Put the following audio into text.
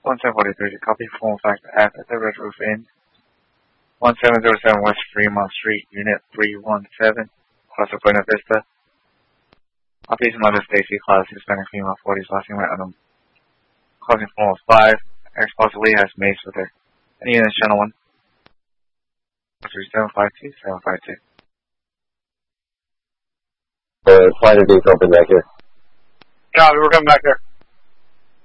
1743, copy full factor F at the Red Roof Inn. 1707 West Fremont Street, Unit 317, Plaza Buena Vista. Copy to Mother Stacy, class Hispanic female, 40s, last name Adam. Closing form 5. Ex-possibly has mace with her. Any units, channel 1. 752, 752. Flight is open back here. Yeah, we're coming back there.